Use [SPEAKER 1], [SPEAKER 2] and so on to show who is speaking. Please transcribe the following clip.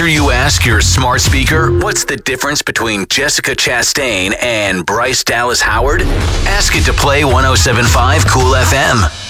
[SPEAKER 1] After you ask your smart speaker, what's the difference between Jessica Chastain and Bryce Dallas Howard? Ask it to play 107.5 Cool FM.